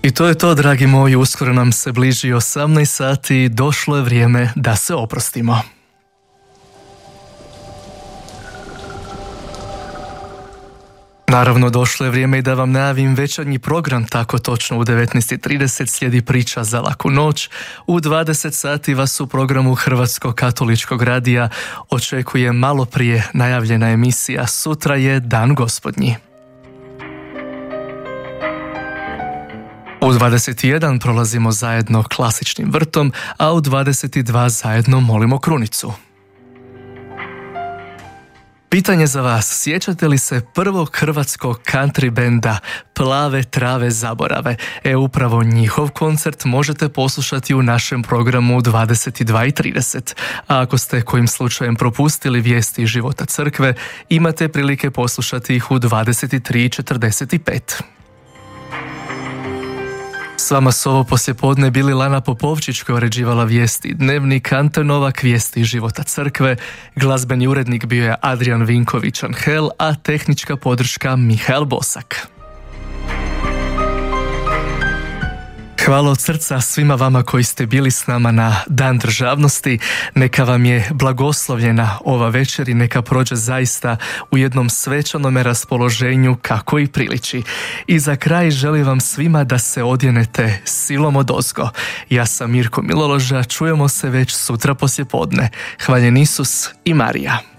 I to je to, dragi moji, uskoro nam se bliži 18 sati i došlo je vrijeme da se oprostimo. Naravno, došlo je vrijeme i da vam najavim večernji program, tako točno u 19:30 slijedi priča za laku noć. U 20 sati vas u programu Hrvatskog katoličkog radija očekuje malo prije najavljena emisija Sutra je Dan Gospodnji. U 21 prolazimo zajedno klasičnim vrtom, a u 22 zajedno molimo krunicu. Pitanje za vas, sjećate li se prvog hrvatskog country benda Plave trave zaborave? Upravo njihov koncert možete poslušati u našem programu u 22:30. A ako ste kojim slučajem propustili vijesti iz života crkve, imate prilike poslušati ih u 23:45. S vama su ovo poslijepodne bili Lana Popovčić koja uređivala vijesti Dnevnik, Ante Novak vijesti iz života crkve, glazbeni urednik bio je Adrian Vinković-Anhel, a tehnička podrška Mihael Bosak. Hvala od srca svima vama koji ste bili s nama na Dan državnosti. Neka vam je blagoslovljena ova večer i neka prođe zaista u jednom svečanome raspoloženju kako i priliči. I za kraj želim vam svima da se odjenete silom odozgo. Ja sam Mirko Miloloža, čujemo se već sutra poslijepodne. Hvaljen Isus i Marija.